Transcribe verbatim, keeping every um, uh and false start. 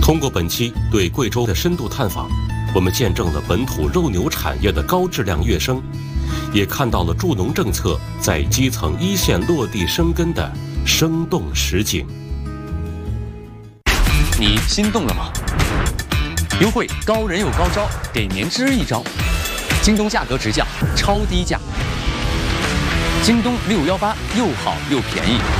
通过本期对贵州的深度探访，我们见证了本土肉牛产业的高质量跃升，也看到了助农政策在基层一线落地生根的生动实景。 你心动了吗？优惠高人有高招，给年支一招。京东价格直降，超低价。京东六幺八又好又便宜。